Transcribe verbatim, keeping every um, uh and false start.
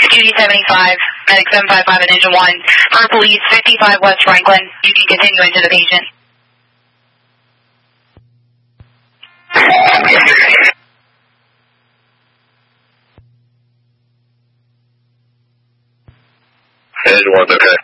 Duty seventy-five, medic seven five five at engine one. For police, fifty-five West Franklin. You can continue into the patient. Engine one's okay.